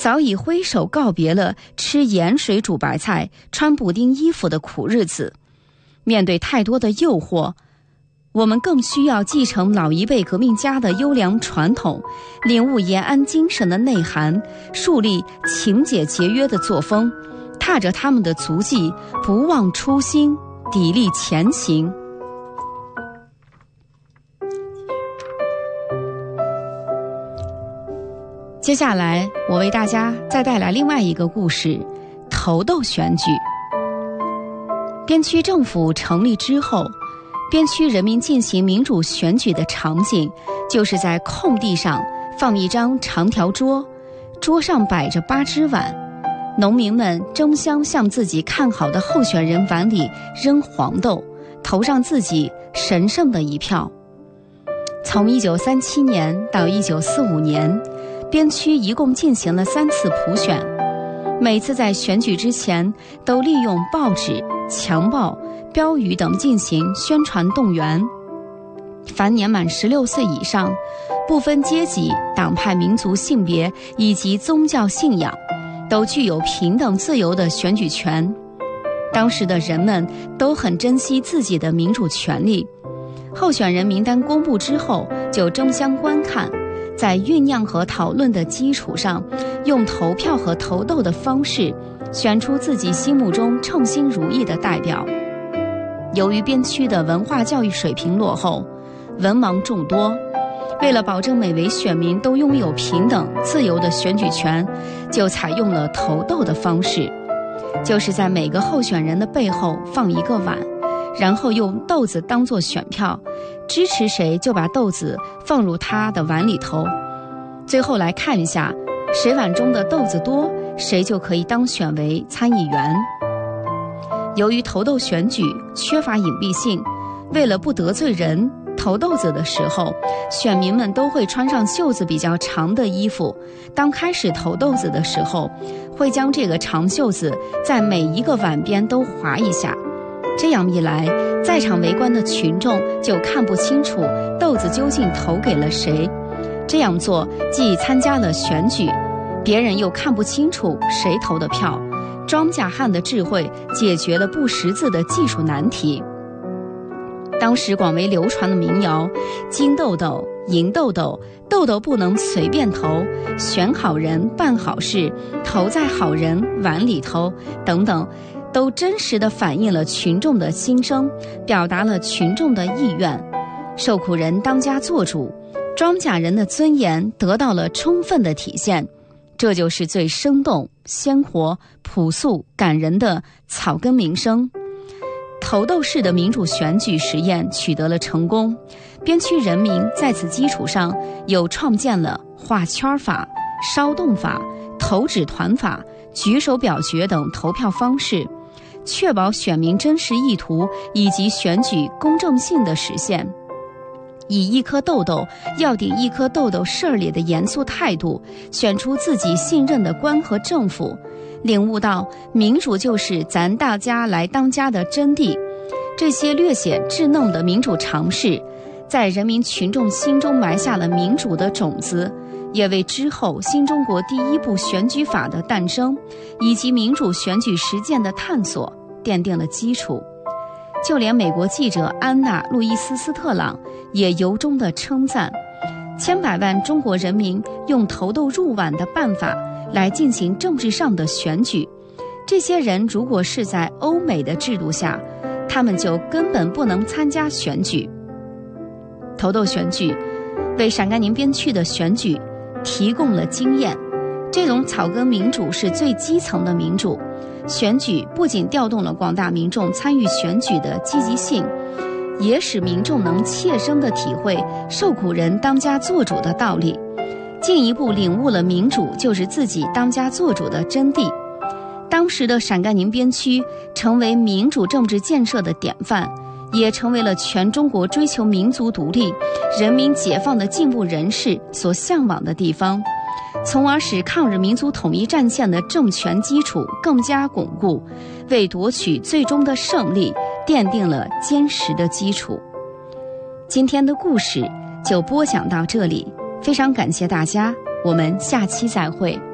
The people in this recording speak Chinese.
早已挥手告别了吃盐水煮白菜、穿补丁衣服的苦日子。面对太多的诱惑，我们更需要继承老一辈革命家的优良传统，领悟延安精神的内涵，树立勤俭节约的作风，踏着他们的足迹，不忘初心，砥砺前行。接下来我为大家再带来另外一个故事，头斗选举。边区政府成立之后，边区人民进行民主选举的场景，就是在空地上放一张长条桌，桌上摆着8只碗，农民们争相向自己看好的候选人碗里扔黄豆，投上自己神圣的一票。从1937年到1945年，边区一共进行了3次普选，每次在选举之前都利用报纸、墙报、标语等进行宣传动员。凡年满16岁以上，不分阶级、党派、民族、性别以及宗教信仰，都具有平等自由的选举权。当时的人们都很珍惜自己的民主权利。候选人名单公布之后，就争相观看，在酝酿和讨论的基础上，用投票和投斗的方式选出自己心目中称心如意的代表。由于边区的文化教育水平落后，文盲众多，为了保证每位选民都拥有平等自由的选举权，就采用了投斗的方式，就是在每个候选人的背后放一个碗，然后用豆子当作选票，支持谁就把豆子放入他的碗里头，最后来看一下谁碗中的豆子多，谁就可以当选为参议员。由于投豆选举缺乏隐蔽性，为了不得罪人，投豆子的时候，选民们都会穿上袖子比较长的衣服，当开始投豆子的时候，会将这个长袖子在每一个碗边都划一下，这样一来，在场围观的群众就看不清楚豆子究竟投给了谁。这样做既参加了选举，别人又看不清楚谁投的票。庄稼汉的智慧解决了不识字的技术难题。当时广为流传的民谣金豆豆、银豆豆、豆豆不能随便投，选好人办好事，投在好人碗里头等等，都真实地反映了群众的心声，表达了群众的意愿。受苦人当家作主，庄稼人的尊严得到了充分的体现。这就是最生动、鲜活、朴素、感人的草根民生。投豆式的民主选举实验取得了成功，边区人民在此基础上又创建了画圈法、烧动法、投纸团法、举手表决等投票方式，确保选民真实意图以及选举公正性的实现。以一颗豆豆要顶一颗豆豆事儿里的严肃态度，选出自己信任的官和政府，领悟到民主就是咱大家来当家的真谛。这些略显稚嫩的民主常识，在人民群众心中埋下了民主的种子，也为之后新中国第一部选举法的诞生以及民主选举实践的探索奠定了基础。就连美国记者安娜·路易斯·斯特朗也由衷地称赞，千百万中国人民用投豆入碗的办法来进行政治上的选举。这些人如果是在欧美的制度下，他们就根本不能参加选举。投豆选举为陕甘宁边区的选举提供了经验。这种草根民主是最基层的民主，选举不仅调动了广大民众参与选举的积极性，也使民众能切身地体会受苦人当家作主的道理，进一步领悟了民主就是自己当家作主的真谛。当时的陕甘宁边区成为民主政治建设的典范，也成为了全中国追求民族独立、人民解放的进步人士所向往的地方，从而使抗日民族统一战线的政权基础更加巩固，为夺取最终的胜利奠定了坚实的基础。今天的故事就播讲到这里，非常感谢大家，我们下期再会。